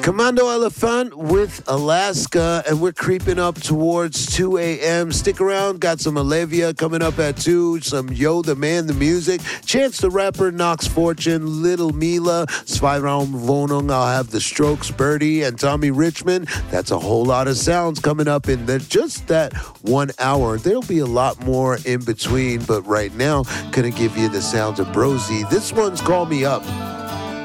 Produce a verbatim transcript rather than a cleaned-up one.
Commando Elephant with Alaska, and we're creeping up towards two a.m. Stick around, got some Olivia coming up at two, some Yo the Man, the music, Chance the Rapper, Knox Fortune, Little Mila, Zweiraum Wohnung, I'll have the Strokes, Birdie, and Tommy Richmond. That's a whole lot of sounds coming up in the, just that one hour. There'll be a lot more in between, but right now, gonna give you the sounds of Brosy. This one's Call Me Up.